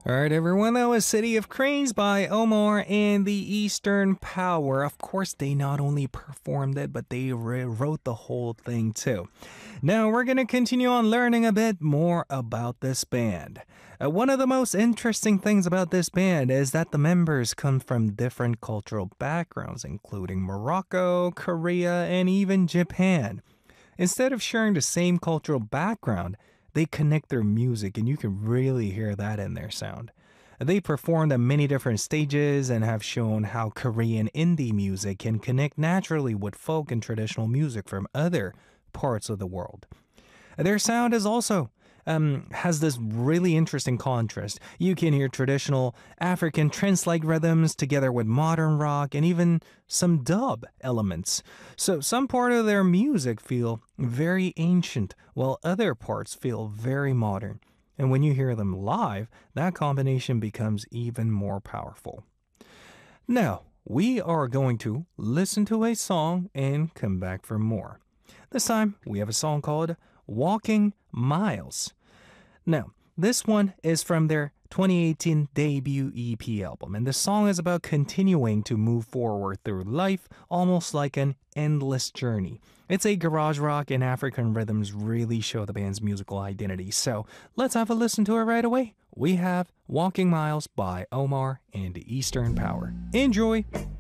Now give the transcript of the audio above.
Alright, everyone, that was City of Cranes by Omar and the Eastern Power. Of course, they not only performed it, but they wrote the whole thing too. Now, we're going to continue on learning a bit more about this band. One of the most interesting things about this band is that the members come from different cultural backgrounds, including Morocco, Korea, and even Japan. Instead of sharing the same cultural background, they connect their music, and you can really hear that in their sound. They performed at many different stages and have shown how Korean indie music can connect naturally with folk and traditional music from other parts of the world. Their sound is also has this really interesting contrast. You can hear traditional African trance-like rhythms together with modern rock and even some dub elements. So some part of their music feel very ancient, while other parts feel very modern. And when you hear them live, that combination becomes even more powerful. Now, we are going to listen to a song and come back for more. This time, we have a song called Walking Miles. Now, this one is from their 2018 debut EP album, and the song is about continuing to move forward through life almost like an endless journey. It's a garage rock, and African rhythms really show the band's musical identity, so let's have a listen to it right away. We have Walking Miles by Omar and the Eastern Power. Enjoy!